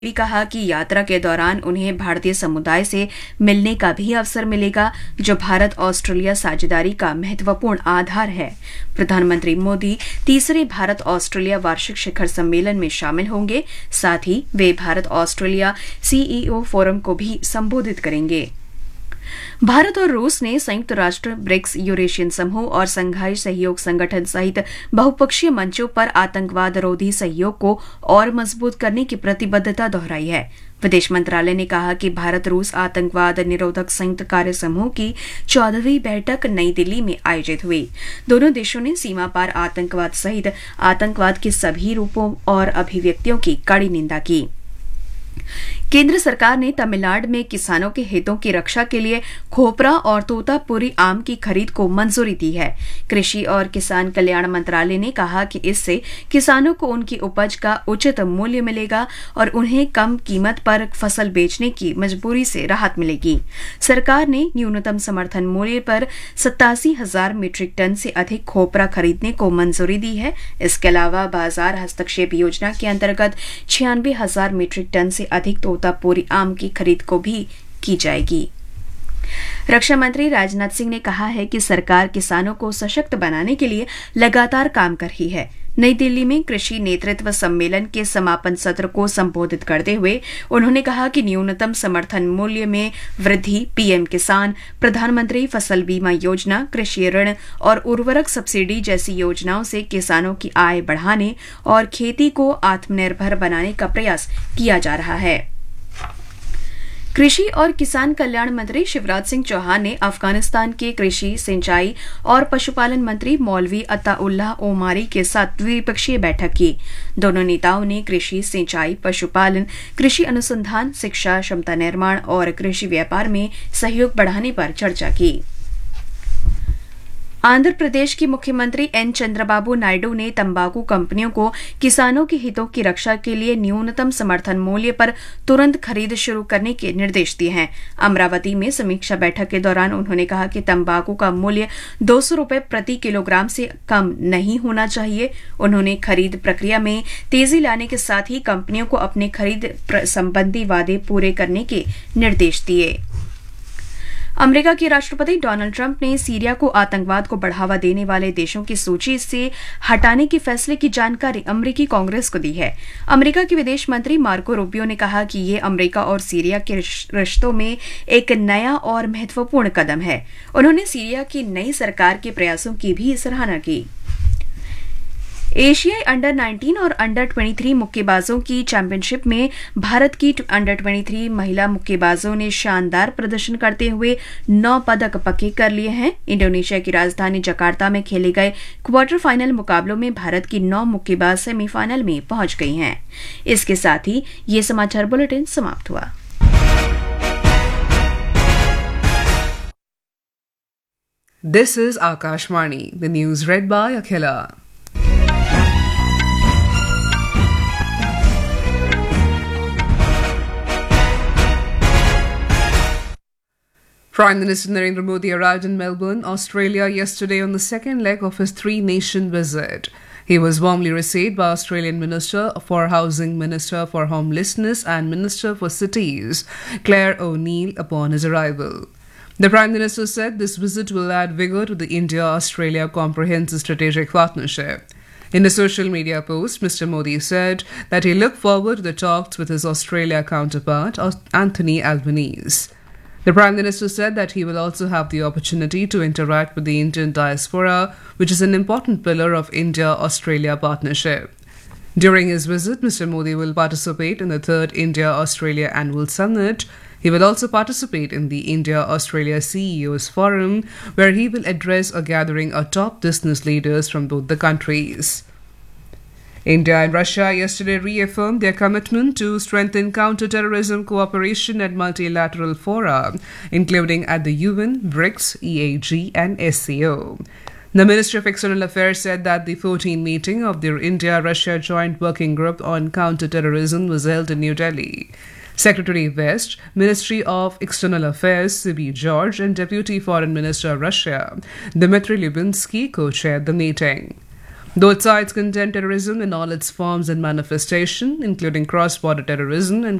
ने कहा कि यात्रा के दौरान उन्हें भारतीय समुदाय से मिलने का भी अवसर मिलेगा, जो भारत ऑस्ट्रेलिया साझेदारी का महत्वपूर्ण आधार है। प्रधानमंत्री मोदी तीसरे भारत ऑस्ट्रेलिया वार्षिक शिखर सम्मेलन में शामिल होंगे। साथ ही वे भारत ऑस्ट्रेलिया सीईओ फोरम को भी संबोधित करेंगे। भारत और रूस ने संयुक्त राष्ट्र, ब्रिक्स, यूरेशियन समूह और संघाई सहयोग संगठन सहित बहुपक्षीय मंचों पर आतंकवाद रोधी सहयोग को और मजबूत करने की प्रतिबद्धता दोहराई है। विदेश मंत्रालय ने कहा कि भारत रूस आतंकवाद निरोधक संयुक्त कार्य समूह की 14वीं बैठक नई दिल्ली में आयोजित हुई। दोनों देशों ने सीमा पार आतंकवाद सहित आतंकवाद के सभी रूपों और अभिव्यक्तियों की कड़ी निंदा की। केंद्र सरकार ने तमिलनाडु में किसानों के हितों की रक्षा के लिए खोपरा और तोतापुरी आम की खरीद को मंजूरी दी है। कृषि और किसान कल्याण मंत्रालय ने कहा कि इससे किसानों को उनकी उपज का उचित मूल्य मिलेगा और उन्हें कम कीमत पर फसल बेचने की मजबूरी से राहत मिलेगी। सरकार ने न्यूनतम समर्थन मूल्य पर 87,000 मीट्रिक टन से अधिक खोपरा खरीदने को मंजूरी दी है। इसके अलावा बाजार हस्तक्षेप योजना के अंतर्गत 96,000 मीट्रिक टन से अधिक तोतापुरी आम की खरीद को भी की जाएगी। रक्षा मंत्री राजनाथ सिंह ने कहा है कि सरकार किसानों को सशक्त बनाने के लिए लगातार काम कर रही है। नई दिल्ली में कृषि नेतृत्व सम्मेलन के समापन सत्र को संबोधित करते हुए उन्होंने कहा कि न्यूनतम समर्थन मूल्य में वृद्धि, पीएम किसान, प्रधानमंत्री फसल बीमा योजना, कृषि ऋण और उर्वरक सब्सिडी जैसी योजनाओं से किसानों की आय बढ़ाने और खेती को आत्मनिर्भर बनाने का प्रयास किया जा रहा है। कृषि और किसान कल्याण मंत्री शिवराज सिंह चौहान ने अफगानिस्तान के कृषि, सिंचाई और पशुपालन मंत्री मौलवी अताउल्लाह ओमारी के साथ द्विपक्षीय बैठक की। दोनों नेताओं ने कृषि, सिंचाई, पशुपालन, कृषि अनुसंधान, शिक्षा, क्षमता निर्माण और कृषि व्यापार में सहयोग बढ़ाने पर चर्चा की। आंध्र प्रदेश के मुख्यमंत्री एन चंद्रबाबू नायडू ने तंबाकू कंपनियों को किसानों के हितों की रक्षा के लिए न्यूनतम समर्थन मूल्य पर तुरंत खरीद शुरू करने के निर्देश दिए हैं। अमरावती में समीक्षा बैठक के दौरान उन्होंने कहा कि तंबाकू का मूल्य 200 रुपये प्रति किलोग्राम से कम नहीं होना चाहिए। उन्होंने खरीद प्रक्रिया में तेजी लाने के साथ ही कंपनियों को अपने खरीद संबंधी वादे पूरे करने के निर्देश दिए। अमेरिका के राष्ट्रपति डोनाल्ड ट्रंप ने सीरिया को आतंकवाद को बढ़ावा देने वाले देशों की सूची से हटाने के फैसले की जानकारी अमेरिकी कांग्रेस को दी है। अमेरिका के विदेश मंत्री मार्को रूबियो ने कहा कि ये अमेरिका और सीरिया के रिश्तों में एक नया और महत्वपूर्ण कदम है। उन्होंने सीरिया की नई सरकार के प्रयासों की भी सराहना की। एशियाई अंडर 19 और अंडर 23 मुक्केबाजों की चैंपियनशिप में भारत की अंडर 23 महिला मुक्केबाजों ने शानदार प्रदर्शन करते हुए 9 पदक पक्के कर लिए हैं। इंडोनेशिया की राजधानी जकार्ता में खेले गए क्वार्टर फाइनल मुकाबलों में भारत की 9 मुक्केबाज सेमीफाइनल में पहुंच गई हैं। इसके साथ ही ये समाचार बुलेटिन समाप्त हुआ। This is Akashvani, the news read by Akhila. Prime Minister Narendra Modi arrived in Melbourne, Australia yesterday on the second leg of his three-nation visit. He was warmly received by Australian Minister for Housing, Minister for Homelessness and Minister for Cities, Claire O'Neill, upon his arrival. The Prime Minister said this visit will add vigour to the India-Australia Comprehensive Strategic Partnership. In a social media post, Mr. Modi said that he looked forward to the talks with his Australia counterpart, Anthony Albanese. The Prime Minister said that he will also have the opportunity to interact with the Indian diaspora, which is an important pillar of India-Australia partnership. During his visit, Mr. Modi will participate in the 3rd India-Australia Annual Summit. He will also participate in the India-Australia CEOs Forum, where he will address a gathering of top business leaders from both the countries. India and Russia yesterday reaffirmed their commitment to strengthen counter-terrorism cooperation at multilateral fora, including at the UN, BRICS, EAG and SCO. The Ministry of External Affairs said that the 14th meeting of the India-Russia Joint Working Group on Counter-Terrorism was held in New Delhi. Secretary West, Ministry of External Affairs, Sibi George and Deputy Foreign Minister of Russia, Dmitry Lubinsky, co-chaired the meeting. Both sides condemn terrorism in all its forms and manifestation, including cross-border terrorism and